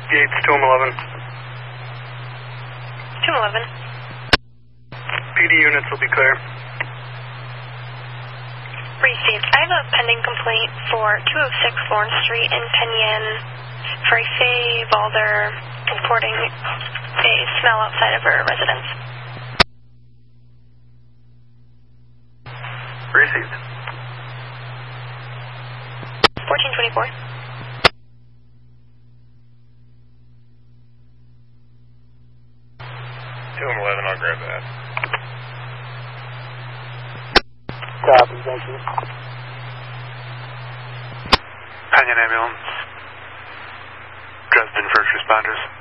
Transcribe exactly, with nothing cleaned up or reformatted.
Gates, two eleven. two eleven. P D units will be clear. Received. I have a pending complaint for two oh six Lawrence Street in Penn for a Faye Valder reporting a smell outside of her residence. Received. fourteen twenty-four. two eleven, I'll grab that. Copy, thank you. Penyon Ambulance. Dresden First Responders.